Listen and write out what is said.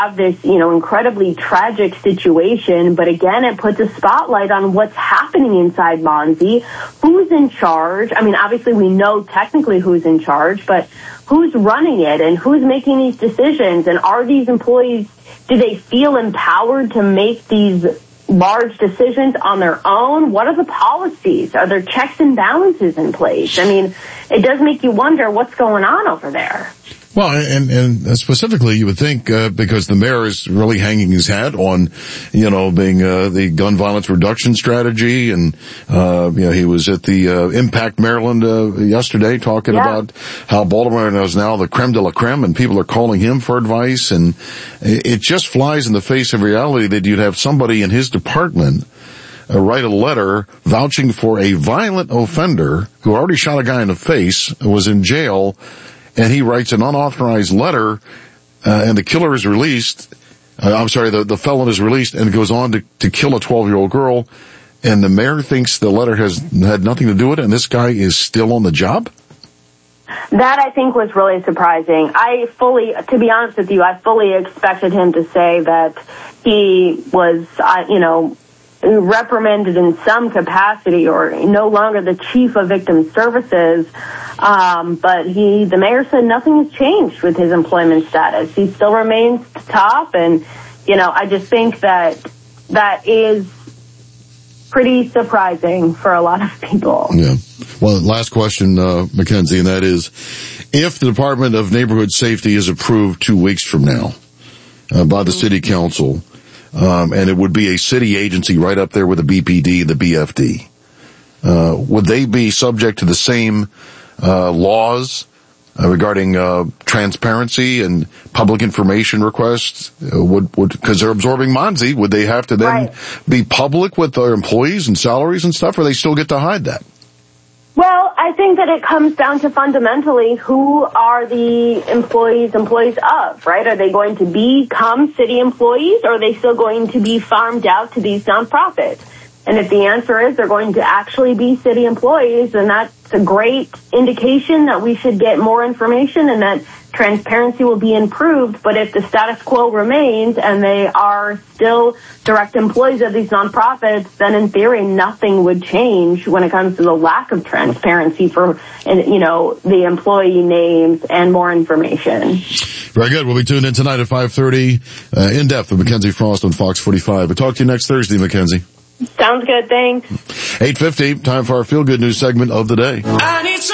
have this, incredibly tragic situation, but again, it puts a spotlight on what's happening inside Monsey, who's in charge. I mean, obviously we know technically who's in charge, but who's running it and who's making these decisions, and are these employees, do they feel empowered to make these large decisions on their own? What are the policies? Are there checks and balances in place? I mean, it does make you wonder what's going on over there. Well, and specifically, you would think, because the mayor is really hanging his hat on, being, the gun violence reduction strategy. And, he was at the, Impact Maryland, yesterday talking about how Baltimore is now the creme de la creme, and people are calling him for advice. And it just flies in the face of reality that you'd have somebody in his department write a letter vouching for a violent offender who already shot a guy in the face, was in jail, and he writes an unauthorized letter, and the killer is released. The felon is released and goes on to kill a 12-year-old girl, and the mayor thinks the letter has had nothing to do with it, and this guy is still on the job? That, I think, was really surprising. To be honest with you, I fully expected him to say that he was, reprimanded in some capacity, or no longer the chief of victim services. But the mayor said nothing has changed with his employment status. He still remains top, and, I just think that is pretty surprising for a lot of people. Yeah. Well, last question, Mackenzie, and that is, if the Department of Neighborhood Safety is approved 2 weeks from now, by the city council, and it would be a city agency right up there with the BPD, the BFD, would they be subject to the same laws regarding transparency and public information requests? Because they're absorbing Monsey, would they have to then be public with their employees and salaries and stuff, or they still get to hide that? Well, I think that it comes down to fundamentally who are the employees of, right? Are they going to become city employees, or are they still going to be farmed out to these nonprofits? And if the answer is they're going to actually be city employees, then that's a great indication that we should get more information and that transparency will be improved. But if the status quo remains and they are still direct employees of these nonprofits, then in theory nothing would change when it comes to the lack of transparency for, the employee names and more information. Very good. We'll be tuned in tonight at 5:30, in depth with Mackenzie Frost on Fox 45. We'll talk to you next Thursday, Mackenzie. Sounds good. Thanks. 8:50, time for our Feel Good News segment of the day.